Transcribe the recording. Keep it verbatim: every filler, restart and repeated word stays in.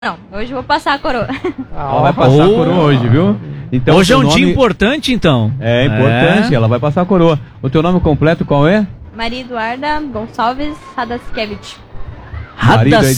Não, hoje eu vou passar a coroa. Ah, ela vai passar oh. a coroa hoje, viu? Então, hoje é um nome... dia importante, então. É importante, é. ela vai passar a coroa. O teu nome completo qual é? Maria Eduarda Gonçalves Radaskevich. Marido é